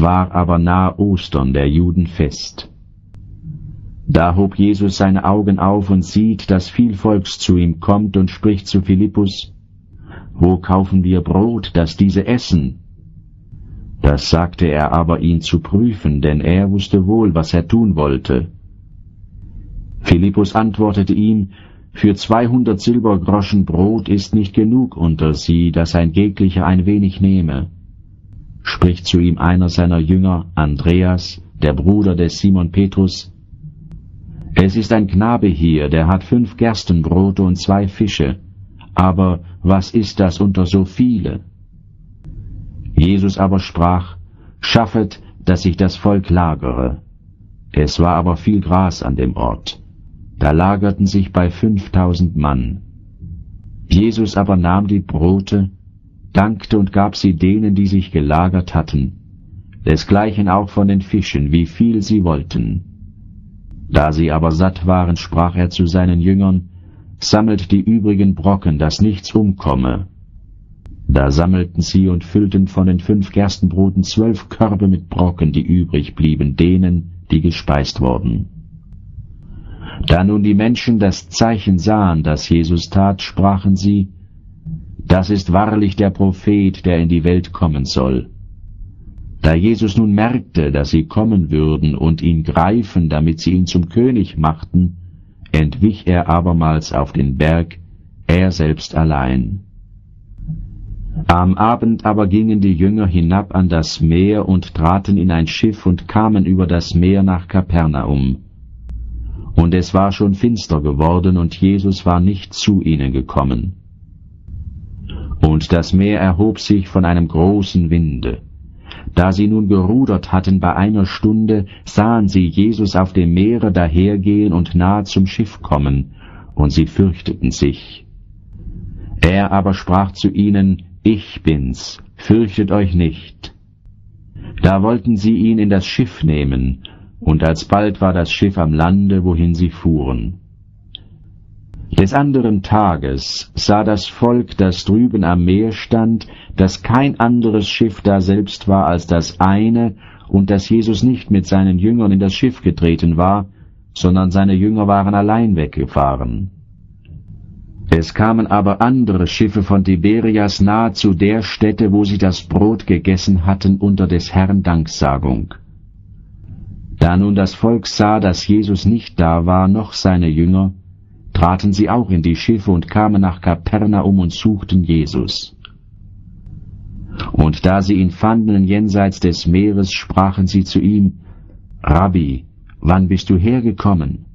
war aber nahe Ostern, der Juden Fest. Da hob Jesus seine Augen auf und sieht, dass viel Volks zu ihm kommt, und spricht zu Philippus: Wo kaufen wir Brot, dass diese essen? Das sagte er aber, ihn zu prüfen, denn er wusste wohl, was er tun wollte. Philippus antwortete ihm: Für 200 Silbergroschen Brot ist nicht genug unter sie, dass ein jeglicher ein wenig nehme. Spricht zu ihm einer seiner Jünger, Andreas, der Bruder des Simon Petrus: Es ist ein Knabe hier, der hat 5 Gerstenbrote und 2 Fische. Aber was ist das unter so viele? Jesus aber sprach: Schaffet, dass sich das Volk lagere. Es war aber viel Gras an dem Ort. Da lagerten sich bei 5000 Mann. Jesus aber nahm die Brote, dankte und gab sie denen, die sich gelagert hatten, desgleichen auch von den Fischen, wie viel sie wollten. Da sie aber satt waren, sprach er zu seinen Jüngern: Sammelt die übrigen Brocken, dass nichts umkomme. Da sammelten sie und füllten von den 5 Gerstenbroten 12 Körbe mit Brocken, die übrig blieben, denen, die gespeist wurden. Da nun die Menschen das Zeichen sahen, das Jesus tat, sprachen sie: Das ist wahrlich der Prophet, der in die Welt kommen soll. Da Jesus nun merkte, dass sie kommen würden und ihn greifen, damit sie ihn zum König machten, entwich er abermals auf den Berg, er selbst allein. Am Abend aber gingen die Jünger hinab an das Meer und traten in ein Schiff und kamen über das Meer nach Kapernaum. Und es war schon finster geworden, und Jesus war nicht zu ihnen gekommen. Und das Meer erhob sich von einem großen Winde. Da sie nun gerudert hatten bei 1 Stunde, sahen sie Jesus auf dem Meere dahergehen und nahe zum Schiff kommen, und sie fürchteten sich. Er aber sprach zu ihnen: Ich bin's, fürchtet euch nicht. Da wollten sie ihn in das Schiff nehmen, und alsbald war das Schiff am Lande, wohin sie fuhren. Des anderen Tages sah das Volk, das drüben am Meer stand, dass kein anderes Schiff daselbst war als das eine, und dass Jesus nicht mit seinen Jüngern in das Schiff getreten war, sondern seine Jünger waren allein weggefahren. Es kamen aber andere Schiffe von Tiberias nahe zu der Stätte, wo sie das Brot gegessen hatten, unter des Herrn Danksagung. Da nun das Volk sah, dass Jesus nicht da war, noch seine Jünger, traten sie auch in die Schiffe und kamen nach Kapernaum und suchten Jesus. Und da sie ihn fanden jenseits des Meeres, sprachen sie zu ihm: Rabbi, wann bist du hergekommen?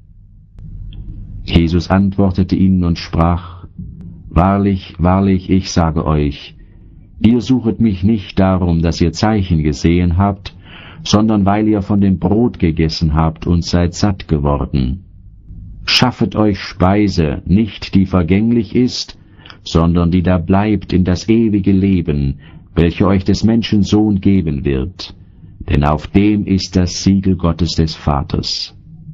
Jesus antwortete ihnen und sprach: Wahrlich, wahrlich, ich sage euch, ihr suchet mich nicht darum, dass ihr Zeichen gesehen habt, sondern weil ihr von dem Brot gegessen habt und seid satt geworden. Schaffet euch Speise, nicht die vergänglich ist, sondern die da bleibt in das ewige Leben, welche euch des Menschen Sohn geben wird, denn auf dem ist das Siegel Gottes des Vaters.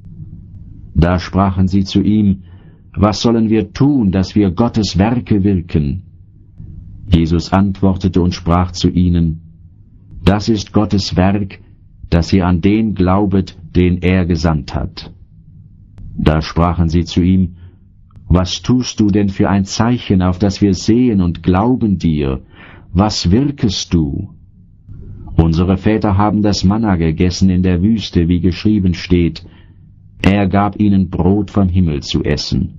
Da sprachen sie zu ihm: Was sollen wir tun, dass wir Gottes Werke wirken? Jesus antwortete und sprach zu ihnen: Das ist Gottes Werk, dass ihr an den glaubet, den er gesandt hat. Da sprachen sie zu ihm: Was tust du denn für ein Zeichen, auf das wir sehen und glauben dir? Was wirkest du? Unsere Väter haben das Manna gegessen in der Wüste, wie geschrieben steht: Er gab ihnen Brot vom Himmel zu essen.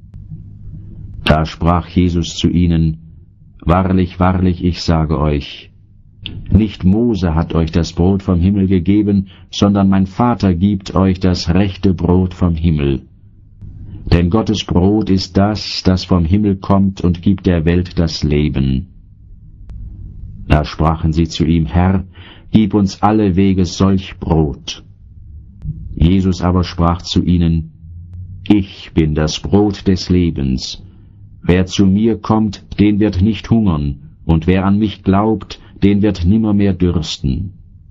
Da sprach Jesus zu ihnen: Wahrlich, wahrlich, ich sage euch, nicht Mose hat euch das Brot vom Himmel gegeben, sondern mein Vater gibt euch das rechte Brot vom Himmel. Denn Gottes Brot ist das, das vom Himmel kommt und gibt der Welt das Leben. Da sprachen sie zu ihm: Herr, gib uns alle Wege solch Brot. Jesus aber sprach zu ihnen: Ich bin das Brot des Lebens. Wer zu mir kommt, den wird nicht hungern, und wer an mich glaubt, den wird nimmermehr dürsten.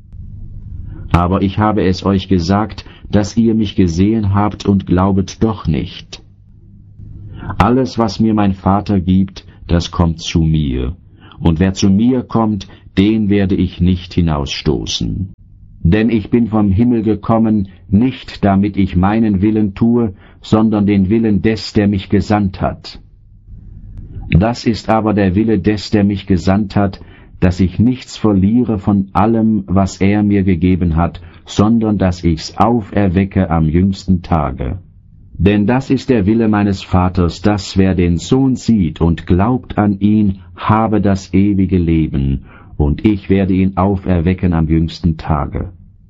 Aber ich habe es euch gesagt, dass ihr mich gesehen habt und glaubet doch nicht. Alles, was mir mein Vater gibt, das kommt zu mir, und wer zu mir kommt, den werde ich nicht hinausstoßen. Denn ich bin vom Himmel gekommen, nicht damit ich meinen Willen tue, sondern den Willen des, der mich gesandt hat. Das ist aber der Wille des, der mich gesandt hat, dass ich nichts verliere von allem, was er mir gegeben hat, sondern dass ich's auferwecke am jüngsten Tage. Denn das ist der Wille meines Vaters, dass wer den Sohn sieht und glaubt an ihn, habe das ewige Leben, und ich werde ihn auferwecken am jüngsten Tage.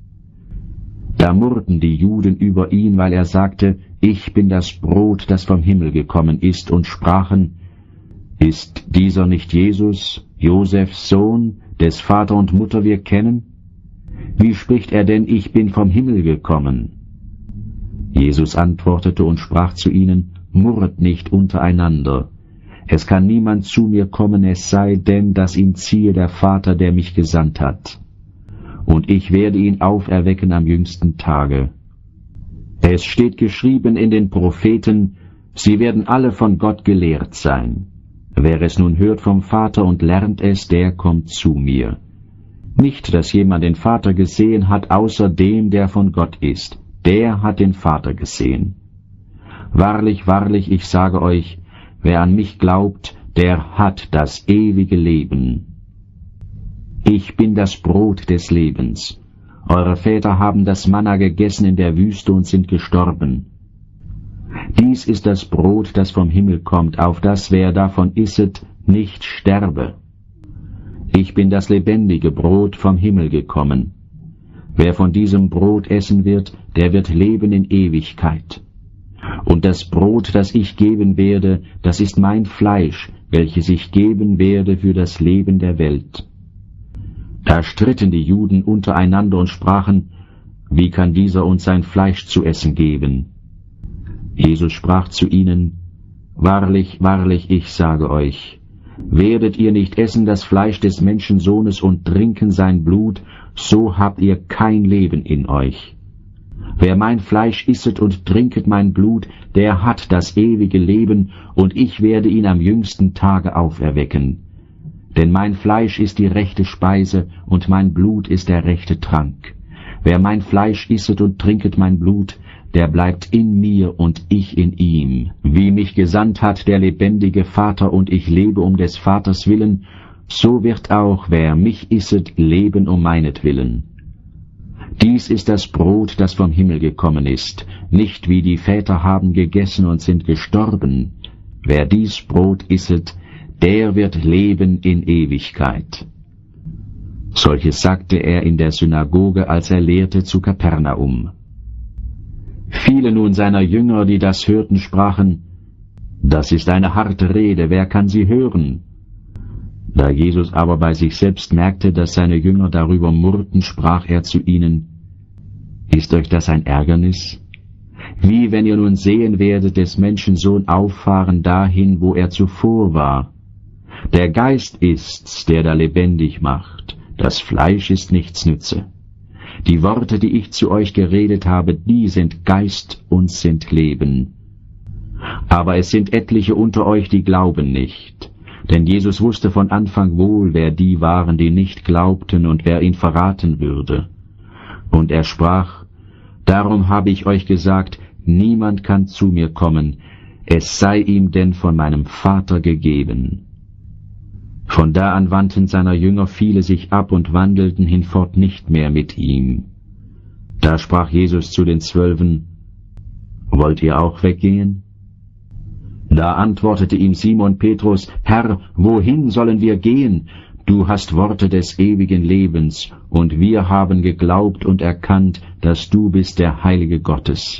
Da murrten die Juden über ihn, weil er sagte, ich bin das Brot, das vom Himmel gekommen ist, und sprachen, ist dieser nicht Jesus, Josefs Sohn, des Vater und Mutter wir kennen? Wie spricht er denn, ich bin vom Himmel gekommen? Jesus antwortete und sprach zu ihnen, murret nicht untereinander. Es kann niemand zu mir kommen, es sei denn, dass ihn ziehe der Vater, der mich gesandt hat. Und ich werde ihn auferwecken am jüngsten Tage. Es steht geschrieben in den Propheten, sie werden alle von Gott gelehrt sein. Wer es nun hört vom Vater und lernt es, der kommt zu mir. Nicht, dass jemand den Vater gesehen hat, außer dem, der von Gott ist. Der hat den Vater gesehen. Wahrlich, wahrlich, ich sage euch, wer an mich glaubt, der hat das ewige Leben. Ich bin das Brot des Lebens. Eure Väter haben das Manna gegessen in der Wüste und sind gestorben. Dies ist das Brot, das vom Himmel kommt, auf das, wer davon isset, nicht sterbe. Ich bin das lebendige Brot vom Himmel gekommen. Wer von diesem Brot essen wird, der wird leben in Ewigkeit. Und das Brot, das ich geben werde, das ist mein Fleisch, welches ich geben werde für das Leben der Welt. Da stritten die Juden untereinander und sprachen, wie kann dieser uns sein Fleisch zu essen geben? Jesus sprach zu ihnen, wahrlich, wahrlich, ich sage euch, werdet ihr nicht essen das Fleisch des Menschensohnes und trinken sein Blut, so habt ihr kein Leben in euch. Wer mein Fleisch isset und trinket mein Blut, der hat das ewige Leben, und ich werde ihn am jüngsten Tage auferwecken. Denn mein Fleisch ist die rechte Speise, und mein Blut ist der rechte Trank. Wer mein Fleisch isset und trinket mein Blut, der bleibt in mir und ich in ihm. Wie mich gesandt hat der lebendige Vater, und ich lebe um des Vaters willen, so wird auch, wer mich isset, leben um meinetwillen. Dies ist das Brot, das vom Himmel gekommen ist, nicht wie die Väter haben gegessen und sind gestorben. Wer dies Brot isset, der wird leben in Ewigkeit. Solches sagte er in der Synagoge, als er lehrte zu Kapernaum. Viele nun seiner Jünger, die das hörten, sprachen, das ist eine harte Rede, wer kann sie hören? Da Jesus aber bei sich selbst merkte, dass seine Jünger darüber murrten, sprach er zu ihnen, ist euch das ein Ärgernis? Wie wenn ihr nun sehen werdet des Menschen Sohn auffahren dahin, wo er zuvor war. Der Geist ist's, der da lebendig macht, das Fleisch ist nichts nütze. Die Worte, die ich zu euch geredet habe, die sind Geist und sind Leben. Aber es sind etliche unter euch, die glauben nicht. Denn Jesus wusste von Anfang wohl, wer die waren, die nicht glaubten und wer ihn verraten würde. Und er sprach, darum habe ich euch gesagt, niemand kann zu mir kommen, es sei ihm denn von meinem Vater gegeben. Von da an wandten seiner Jünger viele sich ab und wandelten hinfort nicht mehr mit ihm. Da sprach Jesus zu den 12, wollt ihr auch weggehen? Da antwortete ihm Simon Petrus, Herr, wohin sollen wir gehen? Du hast Worte des ewigen Lebens, und wir haben geglaubt und erkannt, dass du bist der Heilige Gottes.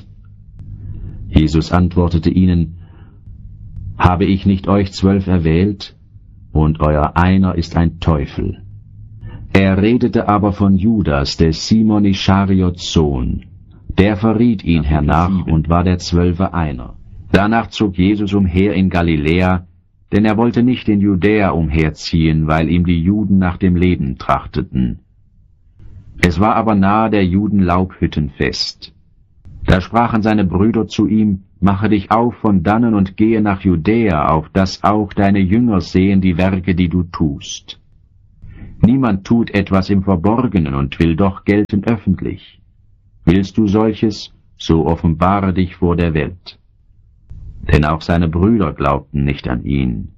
Jesus antwortete ihnen, habe ich nicht euch 12 erwählt? Und euer einer ist ein Teufel. Er redete aber von Judas, des Simon Ischariots Sohn. Der verriet ihn hernach und war der 12 einer. Danach zog Jesus umher in Galiläa, denn er wollte nicht in Judäa umherziehen, weil ihm die Juden nach dem Leben trachteten. Es war aber nahe der Juden Laubhüttenfest. Da sprachen seine Brüder zu ihm, mache dich auf von dannen und gehe nach Judäa, auf dass auch deine Jünger sehen die Werke, die du tust. Niemand tut etwas im Verborgenen und will doch gelten öffentlich. Willst du solches, so offenbare dich vor der Welt. Denn auch seine Brüder glaubten nicht an ihn.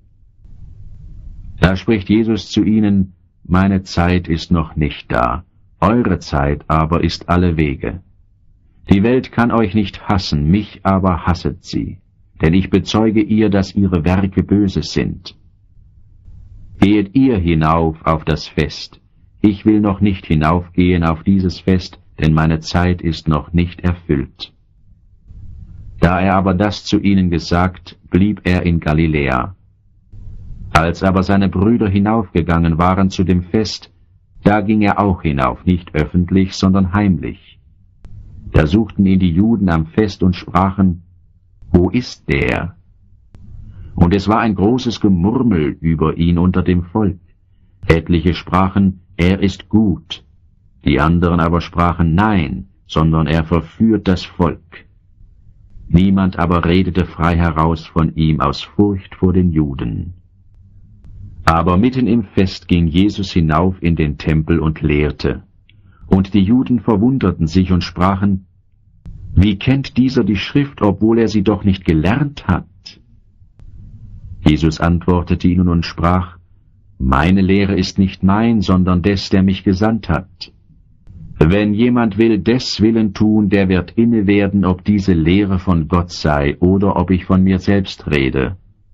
Da spricht Jesus zu ihnen: Meine Zeit ist noch nicht da, eure Zeit aber ist allewege. Die Welt kann euch nicht hassen, mich aber hasset sie, denn ich bezeuge ihr, dass ihre Werke böse sind. Gehet ihr hinauf auf das Fest, ich will noch nicht hinaufgehen auf dieses Fest, denn meine Zeit ist noch nicht erfüllt. Da er aber das zu ihnen gesagt, blieb er in Galiläa. Als aber seine Brüder hinaufgegangen waren zu dem Fest, da ging er auch hinauf, nicht öffentlich, sondern heimlich. Da suchten ihn die Juden am Fest und sprachen: Wo ist der? Und es war ein großes Gemurmel über ihn unter dem Volk. Etliche sprachen: Er ist gut. Die anderen aber sprachen: Nein, sondern er verführt das Volk. Niemand aber redete frei heraus von ihm aus Furcht vor den Juden. Aber mitten im Fest ging Jesus hinauf in den Tempel und lehrte. Und die Juden verwunderten sich und sprachen: Wie kennt dieser die Schrift, obwohl er sie doch nicht gelernt hat? Jesus antwortete ihnen und sprach: Meine Lehre ist nicht mein, sondern des, der mich gesandt hat. Wenn jemand will des Willen tun, der wird inne werden, ob diese Lehre von Gott sei oder ob ich von mir selbst rede.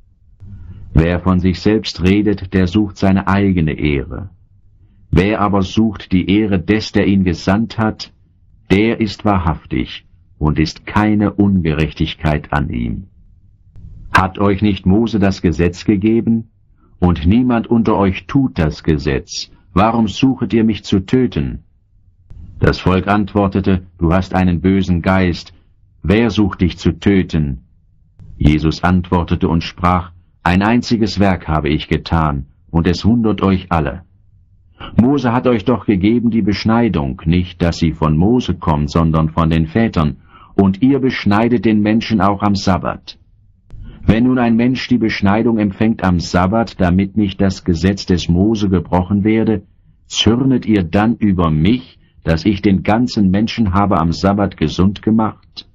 Wer von sich selbst redet, der sucht seine eigene Ehre. Wer aber sucht die Ehre des, der ihn gesandt hat, der ist wahrhaftig und ist keine Ungerechtigkeit an ihm. Hat euch nicht Mose das Gesetz gegeben? Und niemand unter euch tut das Gesetz. Warum suchet ihr mich zu töten? Das Volk antwortete: Du hast einen bösen Geist. Wer sucht dich zu töten? Jesus antwortete und sprach: Ein einziges Werk habe ich getan, und es wundert euch alle. Mose hat euch doch gegeben die Beschneidung, nicht, dass sie von Mose kommt, sondern von den Vätern, und ihr beschneidet den Menschen auch am Sabbat. Wenn nun ein Mensch die Beschneidung empfängt am Sabbat, damit nicht das Gesetz des Mose gebrochen werde, zürnet ihr dann über mich, dass ich den ganzen Menschen habe am Sabbat gesund gemacht?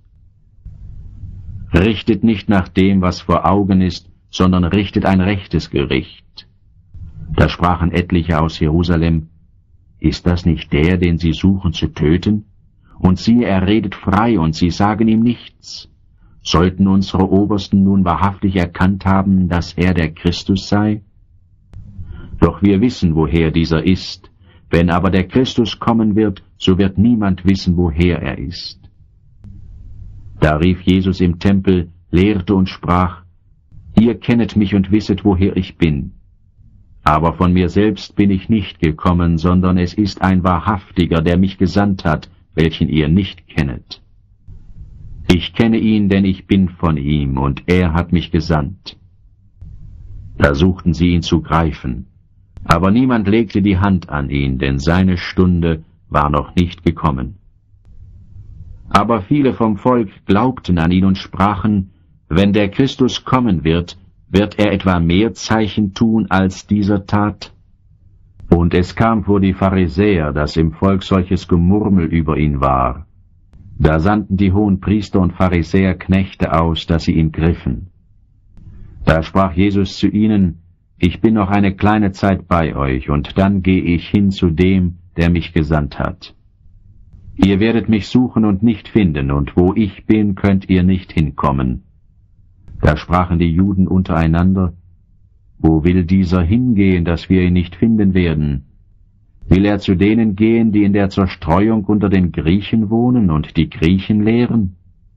Richtet nicht nach dem, was vor Augen ist, sondern richtet ein rechtes Gericht. Da sprachen etliche aus Jerusalem: Ist das nicht der, den sie suchen zu töten? Und siehe, er redet frei, und sie sagen ihm nichts. Sollten unsere Obersten nun wahrhaftig erkannt haben, dass er der Christus sei? Doch wir wissen, woher dieser ist. Wenn aber der Christus kommen wird, so wird niemand wissen, woher er ist. Da rief Jesus im Tempel, lehrte und sprach: Ihr kennet mich und wisset, woher ich bin. Aber von mir selbst bin ich nicht gekommen, sondern es ist ein Wahrhaftiger, der mich gesandt hat, welchen ihr nicht kennet. Ich kenne ihn, denn ich bin von ihm, und er hat mich gesandt. Da suchten sie ihn zu greifen. Aber niemand legte die Hand an ihn, denn seine Stunde war noch nicht gekommen. Aber viele vom Volk glaubten an ihn und sprachen: Wenn der Christus kommen wird, wird er etwa mehr Zeichen tun, als dieser tat? Und es kam vor die Pharisäer, dass im Volk solches Gemurmel über ihn war. Da sandten die Hohenpriester und Pharisäer Knechte aus, dass sie ihn griffen. Da sprach Jesus zu ihnen: Ich bin noch eine kleine Zeit bei euch, und dann gehe ich hin zu dem, der mich gesandt hat. Ihr werdet mich suchen und nicht finden, und wo ich bin, könnt ihr nicht hinkommen. Da sprachen die Juden untereinander: Wo will dieser hingehen, dass wir ihn nicht finden werden? Will er zu denen gehen, die in der Zerstreuung unter den Griechen wohnen und die Griechen lehren?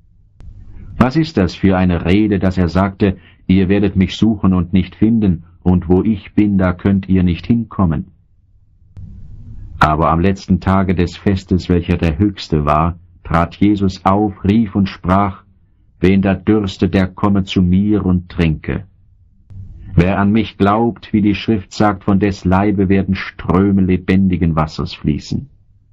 Was ist das für eine Rede, dass er sagte: Ihr werdet mich suchen und nicht finden, und wo ich bin, da könnt ihr nicht hinkommen? Aber am letzten Tage des Festes, welcher der höchste war, trat Jesus auf, rief und sprach: Wen da dürstet, der komme zu mir und trinke. Wer an mich glaubt, wie die Schrift sagt, von des Leibe werden Ströme lebendigen Wassers fließen.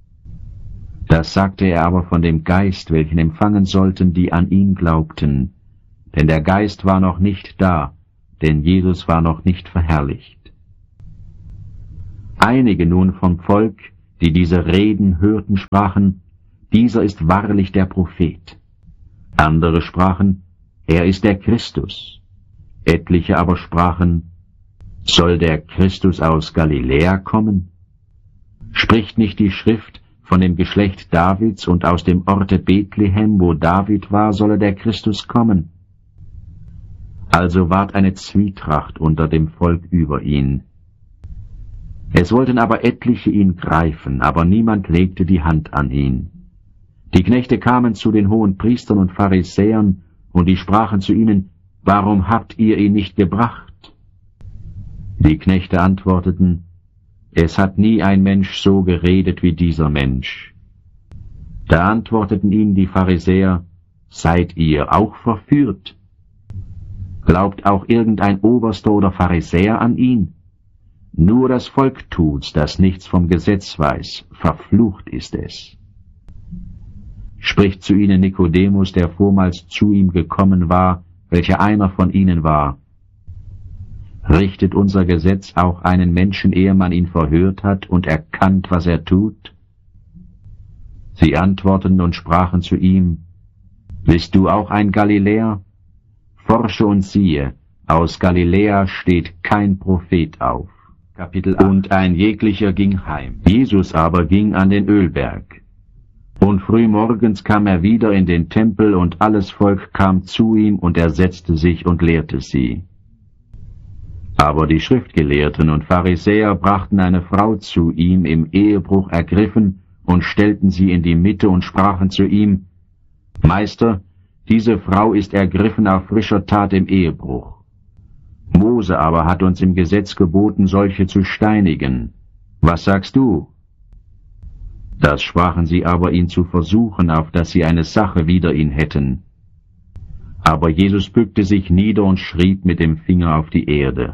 Das sagte er aber von dem Geist, welchen empfangen sollten, die an ihn glaubten. Denn der Geist war noch nicht da, denn Jesus war noch nicht verherrlicht. Einige nun vom Volk, die diese Reden hörten, sprachen, dieser ist wahrlich der Prophet. Andere sprachen, er ist der Christus. Etliche aber sprachen, soll der Christus aus Galiläa kommen? Spricht nicht die Schrift von dem Geschlecht Davids und aus dem Orte Bethlehem, wo David war, solle der Christus kommen? Also ward eine Zwietracht unter dem Volk über ihn. Es wollten aber etliche ihn greifen, aber niemand legte die Hand an ihn. Die Knechte kamen zu den hohen Priestern und Pharisäern, und die sprachen zu ihnen, warum habt ihr ihn nicht gebracht? Die Knechte antworteten, es hat nie ein Mensch so geredet wie dieser Mensch. Da antworteten ihnen die Pharisäer, seid ihr auch verführt? Glaubt auch irgendein Oberster oder Pharisäer an ihn? Nur das Volk tut's, das nichts vom Gesetz weiß, verflucht ist es. Spricht zu ihnen Nikodemus, der vormals zu ihm gekommen war, welcher einer von ihnen war. Richtet unser Gesetz auch einen Menschen, ehe man ihn verhört hat und erkannt, was er tut? Sie antworteten und sprachen zu ihm, bist du auch ein Galiläer? Forsche und siehe, aus Galiläa steht kein Prophet auf. Kapitel 8. Und ein jeglicher ging heim. Jesus aber ging an den Ölberg. Und frühmorgens kam er wieder in den Tempel, und alles Volk kam zu ihm, und er setzte sich und lehrte sie. Aber die Schriftgelehrten und Pharisäer brachten eine Frau zu ihm, im Ehebruch ergriffen, und stellten sie in die Mitte und sprachen zu ihm, Meister, diese Frau ist ergriffen auf frischer Tat im Ehebruch. Mose aber hat uns im Gesetz geboten, solche zu steinigen. Was sagst du? Das sprachen sie aber, ihn zu versuchen, auf dass sie eine Sache wider ihn hätten. Aber Jesus bückte sich nieder und schrieb mit dem Finger auf die Erde.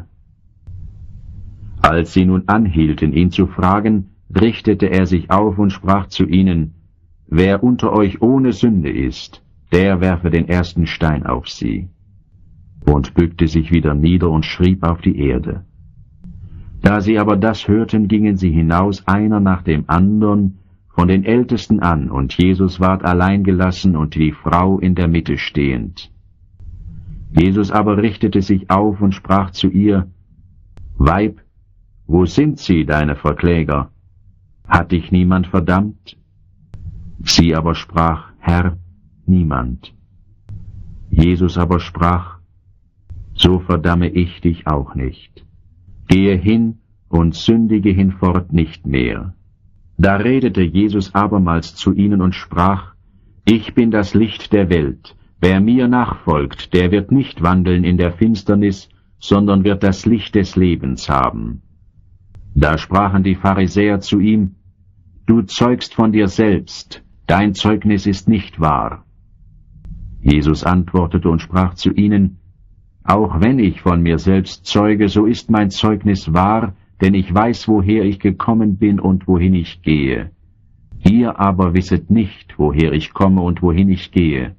Als sie nun anhielten, ihn zu fragen, richtete er sich auf und sprach zu ihnen, wer unter euch ohne Sünde ist, der werfe den ersten Stein auf sie. Und bückte sich wieder nieder und schrieb auf die Erde. Da sie aber das hörten, gingen sie hinaus, einer nach dem andern, von den Ältesten an, und Jesus ward allein gelassen und die Frau in der Mitte stehend. Jesus aber richtete sich auf und sprach zu ihr, Weib, wo sind sie, deine Verkläger? Hat dich niemand verdammt? Sie aber sprach, Herr, niemand. Jesus aber sprach, so verdamme ich dich auch nicht. Gehe hin und sündige hinfort nicht mehr. Da redete Jesus abermals zu ihnen und sprach, ich bin das Licht der Welt. Wer mir nachfolgt, der wird nicht wandeln in der Finsternis, sondern wird das Licht des Lebens haben. Da sprachen die Pharisäer zu ihm, du zeugst von dir selbst, dein Zeugnis ist nicht wahr. Jesus antwortete und sprach zu ihnen, auch wenn ich von mir selbst zeuge, so ist mein Zeugnis wahr, denn ich weiß, woher ich gekommen bin und wohin ich gehe. Ihr aber wisset nicht, woher ich komme und wohin ich gehe.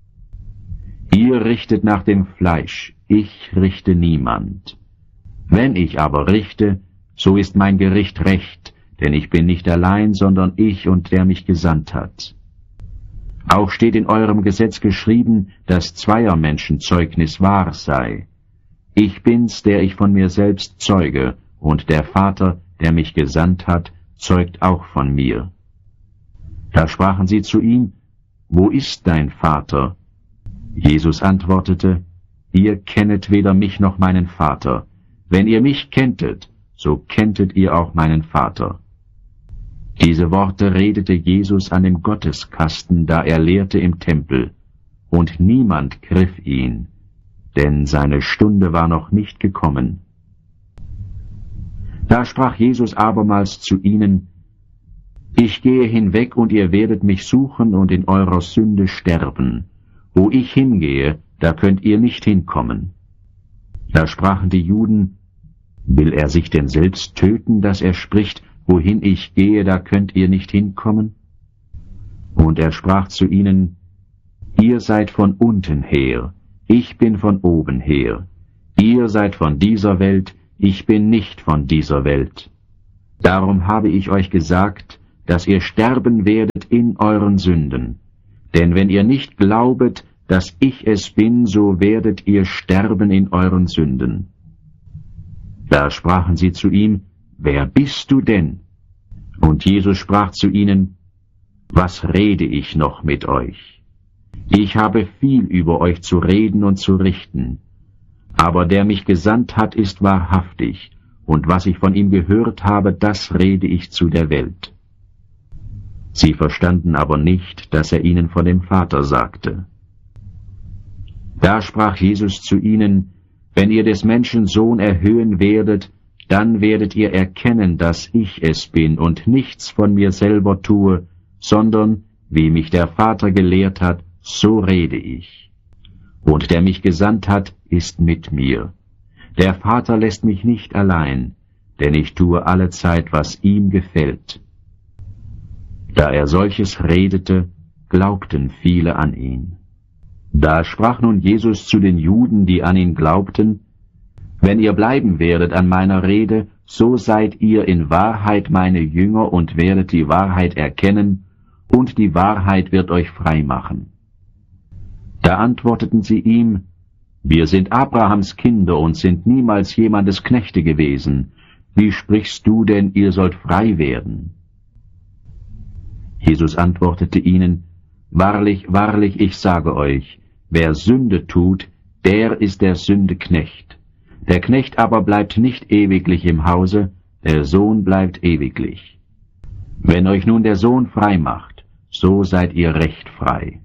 Ihr richtet nach dem Fleisch, ich richte niemand. Wenn ich aber richte, so ist mein Gericht recht, denn ich bin nicht allein, sondern ich und der mich gesandt hat. Auch steht in eurem Gesetz geschrieben, dass zweier Menschen Zeugnis wahr sei. Ich bin's, der ich von mir selbst zeuge, und der Vater, der mich gesandt hat, zeugt auch von mir. Da sprachen sie zu ihm, wo ist dein Vater? Jesus antwortete, ihr kennet weder mich noch meinen Vater. Wenn ihr mich kenntet, so kenntet ihr auch meinen Vater. Diese Worte redete Jesus an dem Gotteskasten, da er lehrte im Tempel, und niemand griff ihn, denn seine Stunde war noch nicht gekommen. Da sprach Jesus abermals zu ihnen, ich gehe hinweg, und ihr werdet mich suchen und in eurer Sünde sterben. Wo ich hingehe, da könnt ihr nicht hinkommen. Da sprachen die Juden, will er sich denn selbst töten, dass er spricht, wohin ich gehe, da könnt ihr nicht hinkommen? Und er sprach zu ihnen, ihr seid von unten her, ich bin von oben her. Ihr seid von dieser Welt, ich bin nicht von dieser Welt. Darum habe ich euch gesagt, dass ihr sterben werdet in euren Sünden. Denn wenn ihr nicht glaubet, dass ich es bin, so werdet ihr sterben in euren Sünden. Da sprachen sie zu ihm, wer bist du denn? Und Jesus sprach zu ihnen, was rede ich noch mit euch? Ich habe viel über euch zu reden und zu richten. Aber der mich gesandt hat, ist wahrhaftig, und was ich von ihm gehört habe, das rede ich zu der Welt. Sie verstanden aber nicht, dass er ihnen von dem Vater sagte. Da sprach Jesus zu ihnen, wenn ihr des Menschen Sohn erhöhen werdet, dann werdet ihr erkennen, dass ich es bin und nichts von mir selber tue, sondern, wie mich der Vater gelehrt hat, so rede ich. Und der mich gesandt hat, ist mit mir. Der Vater lässt mich nicht allein, denn ich tue allezeit, was ihm gefällt. Da er solches redete, glaubten viele an ihn. Da sprach nun Jesus zu den Juden, die an ihn glaubten, wenn ihr bleiben werdet an meiner Rede, so seid ihr in Wahrheit meine Jünger und werdet die Wahrheit erkennen, und die Wahrheit wird euch frei machen. Da antworteten sie ihm, wir sind Abrahams Kinder und sind niemals jemandes Knechte gewesen. Wie sprichst du denn, ihr sollt frei werden? Jesus antwortete ihnen, wahrlich, wahrlich, ich sage euch, wer Sünde tut, der ist der Sünde Knecht. Der Knecht aber bleibt nicht ewiglich im Hause, der Sohn bleibt ewiglich. Wenn euch nun der Sohn frei macht, so seid ihr recht frei.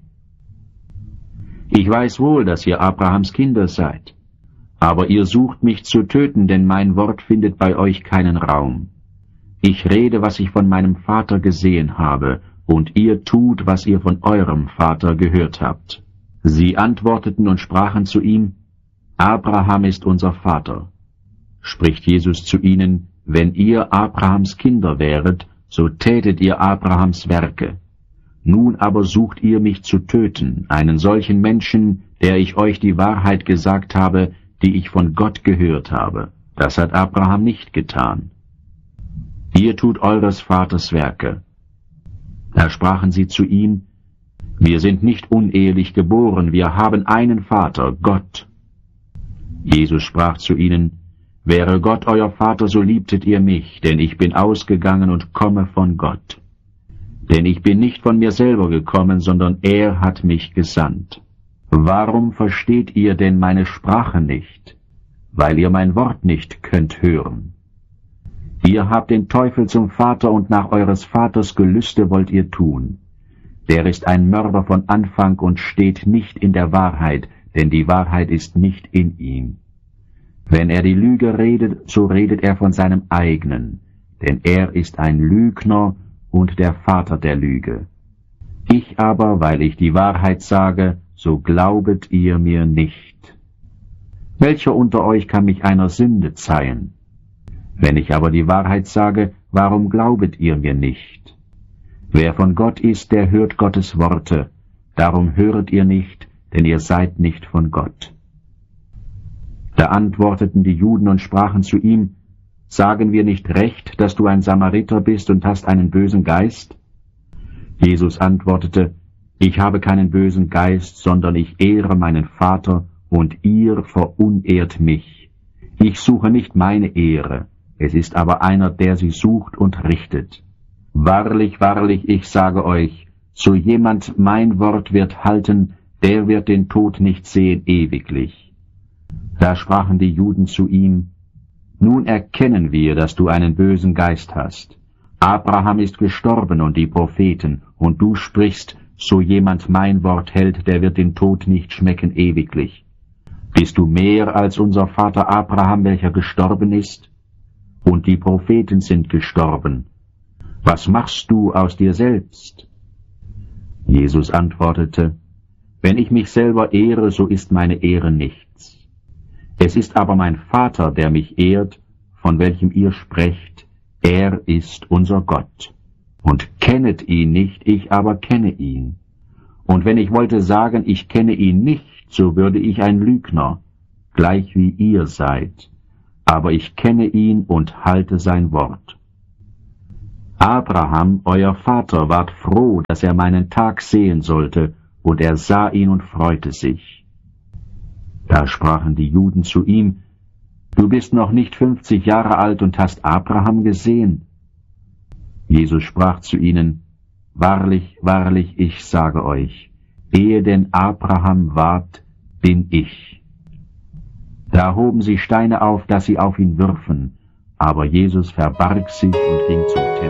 Ich weiß wohl, dass ihr Abrahams Kinder seid, aber ihr sucht mich zu töten, denn mein Wort findet bei euch keinen Raum. Ich rede, was ich von meinem Vater gesehen habe, und ihr tut, was ihr von eurem Vater gehört habt. Sie antworteten und sprachen zu ihm, Abraham ist unser Vater. Spricht Jesus zu ihnen, wenn ihr Abrahams Kinder wäret, so tätet ihr Abrahams Werke. Nun aber sucht ihr mich zu töten, einen solchen Menschen, der ich euch die Wahrheit gesagt habe, die ich von Gott gehört habe. Das hat Abraham nicht getan. Ihr tut eures Vaters Werke. Da sprachen sie zu ihm, wir sind nicht unehelich geboren, wir haben einen Vater, Gott. Jesus sprach zu ihnen, wäre Gott euer Vater, so liebtet ihr mich, denn ich bin ausgegangen und komme von Gott. Denn ich bin nicht von mir selber gekommen, sondern er hat mich gesandt. Warum versteht ihr denn meine Sprache nicht? Weil ihr mein Wort nicht könnt hören. Ihr habt den Teufel zum Vater und nach eures Vaters Gelüste wollt ihr tun. Der ist ein Mörder von Anfang und steht nicht in der Wahrheit, denn die Wahrheit ist nicht in ihm. Wenn er die Lüge redet, so redet er von seinem eigenen, denn er ist ein Lügner und der Vater der Lüge. Ich aber, weil ich die Wahrheit sage, so glaubet ihr mir nicht. Welcher unter euch kann mich einer Sünde zeihen? Wenn ich aber die Wahrheit sage, warum glaubet ihr mir nicht? Wer von Gott ist, der hört Gottes Worte, darum höret ihr nicht, denn ihr seid nicht von Gott. Da antworteten die Juden und sprachen zu ihm, sagen wir nicht recht, dass du ein Samariter bist und hast einen bösen Geist? Jesus antwortete, ich habe keinen bösen Geist, sondern ich ehre meinen Vater, und ihr verunehrt mich. Ich suche nicht meine Ehre, es ist aber einer, der sie sucht und richtet. Wahrlich, wahrlich, ich sage euch, so jemand mein Wort wird halten, der wird den Tod nicht sehen ewiglich. Da sprachen die Juden zu ihm, nun erkennen wir, dass du einen bösen Geist hast. Abraham ist gestorben und die Propheten, und du sprichst, so jemand mein Wort hält, der wird den Tod nicht schmecken ewiglich. Bist du mehr als unser Vater Abraham, welcher gestorben ist? Und die Propheten sind gestorben. Was machst du aus dir selbst? Jesus antwortete, wenn ich mich selber ehre, so ist meine Ehre nichts. Es ist aber mein Vater, der mich ehrt, von welchem ihr sprecht, er ist unser Gott. Und kennet ihn nicht, ich aber kenne ihn. Und wenn ich wollte sagen, ich kenne ihn nicht, so würde ich ein Lügner, gleich wie ihr seid. Aber ich kenne ihn und halte sein Wort. Abraham, euer Vater, ward froh, dass er meinen Tag sehen sollte, und er sah ihn und freute sich. Da sprachen die Juden zu ihm, du bist noch nicht 50 Jahre alt und hast Abraham gesehen. Jesus sprach zu ihnen, wahrlich, wahrlich, ich sage euch, ehe denn Abraham ward, bin ich. Da hoben sie Steine auf, dass sie auf ihn würfen, aber Jesus verbarg sich und ging zum Tempel.